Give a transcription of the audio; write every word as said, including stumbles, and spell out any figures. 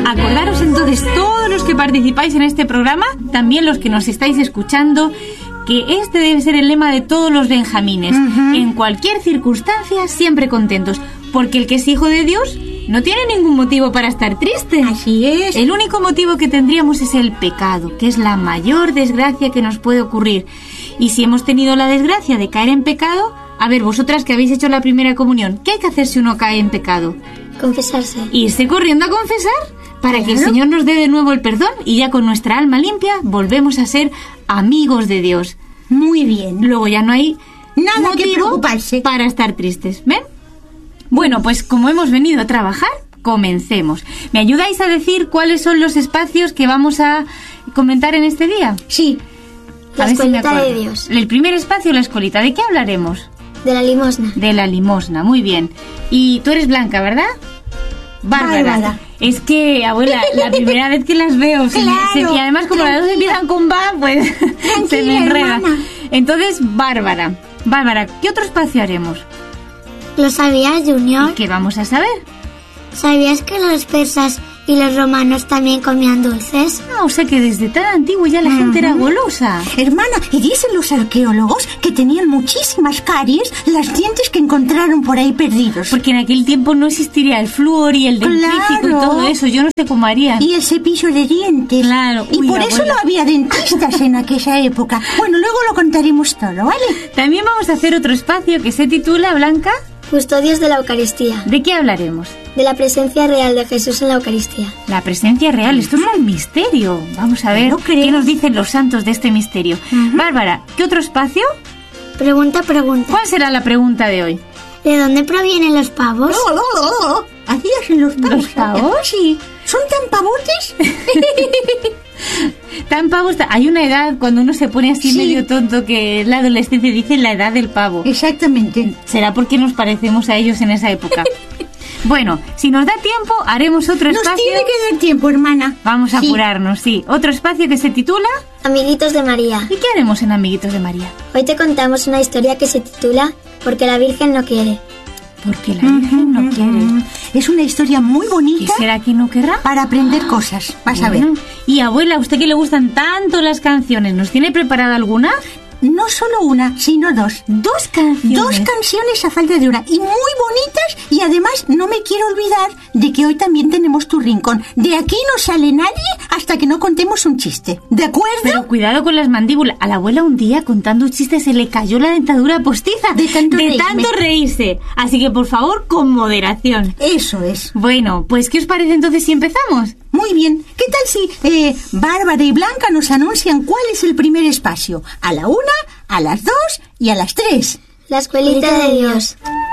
Acordaros entonces, todos los que participáis en este programa, también los que nos estáis escuchando, que este debe ser el lema de todos los benjamines. Uh-huh. En cualquier circunstancia, siempre contentos, porque el que es hijo de Dios no tiene ningún motivo para estar triste. Así es. El único motivo que tendríamos es el pecado, que es la mayor desgracia que nos puede ocurrir. Y si hemos tenido la desgracia de caer en pecado, a ver, vosotras que habéis hecho la primera comunión, ¿qué hay que hacer si uno cae en pecado? Confesarse. Irse corriendo a confesar para que el Señor nos dé de nuevo el perdón y ya con nuestra alma limpia volvemos a ser amigos de Dios. Muy bien. Luego ya no hay nada motivo que preocuparse para estar tristes. ¿Ven? Bueno, pues como hemos venido a trabajar, comencemos. ¿Me ayudáis a decir cuáles son los espacios que vamos a comentar en este día? Sí. La escolita de Dios. El primer espacio, la escolita. ¿De qué hablaremos? De la limosna. De la limosna, muy bien. Y tú eres Blanca, ¿verdad? Bárbara. Bárbara. Es que, abuela, la primera vez que las veo, se me- Claro, se- y además como las dos empiezan con va, pues se me enreda. hermana. Entonces, Bárbara. Bárbara, ¿qué otro espacio haremos? ¿Lo sabías, Junior? ¿Y qué vamos a saber? ¿Sabías que los persas y los romanos también comían dulces? Ah, o sea que desde tan antiguo ya la gente era golosa. Hermana, y dicen los arqueólogos que tenían muchísimas caries las dientes que encontraron por ahí perdidos. Porque en aquel tiempo no existiría el flúor y el dentífrico Claro. y todo eso. Yo no sé cómo harían. Y el cepillo de dientes. Claro. Y Uy, por eso abuela. no había dentistas en aquella época. Bueno, luego lo contaremos todo, ¿vale? También vamos a hacer otro espacio que se titula, Blanca, Custodios de la Eucaristía. ¿de qué hablaremos? De la presencia real de Jesús en la Eucaristía. La presencia real, esto es un misterio. Vamos a ver ¿No crees? qué nos dicen los santos de este misterio. Bárbara, ¿qué otro espacio? Pregunta, pregunta. ¿Cuál será la pregunta de hoy? ¿De dónde provienen los pavos? ¿Así hacen los pavos? ¿Los pavos? Sí. ¿Son tan pavotes? Tan pavos, hay una edad cuando uno se pone así Sí. medio tonto que la adolescencia dice la edad del pavo. Exactamente. ¿Será porque nos parecemos a ellos en esa época? Bueno, si nos da tiempo, haremos otro Nos espacio. tiene que dar tiempo, hermana. Vamos a Sí. apurarnos, sí. Otro espacio que se titula Amiguitos de María. ¿Y qué haremos en Amiguitos de María? Hoy te contamos una historia que se titula Porque la Virgen no quiere. Porque la Virgen no quiere. Es una historia muy ¿Qué bonita será que no querrá? para aprender cosas. Vas a ver. Bueno. Y abuela, ¿a usted que le gustan tanto las canciones, nos tiene preparada alguna? No solo una, sino dos. Dos canciones. Dos canciones a falta de una. Y muy bonitas. Y además no me quiero olvidar de que hoy también tenemos tu rincón. De aquí no sale nadie hasta que no contemos un chiste. ¿De acuerdo? Pero cuidado con las mandíbulas. A la abuela un día contando un chiste se le cayó la dentadura postiza. De tanto reírme. tanto reírse. Así que por favor, con moderación. Eso es. Bueno, pues ¿qué os parece entonces si empezamos? Muy bien. ¿Qué tal si eh, Bárbara y Blanca nos anuncian cuál es el primer espacio? A la una, a las dos y a las tres. La escuelita de Dios.